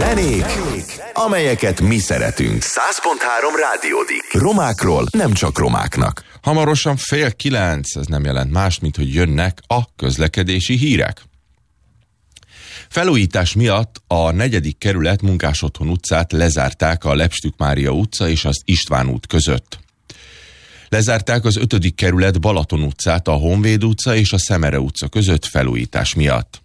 Zenék, amelyeket mi szeretünk. 100.3 Rádiódik. Romákról nem csak romáknak. Hamarosan 8:30, ez nem jelent más, mint hogy jönnek a közlekedési hírek. Felújítás miatt a 4. kerület Munkásotthon utcát lezárták a Lepstük Mária utca és az István út között. Lezárták az 5. kerület Balaton utcát a Honvéd utca és a Szemere utca között felújítás miatt.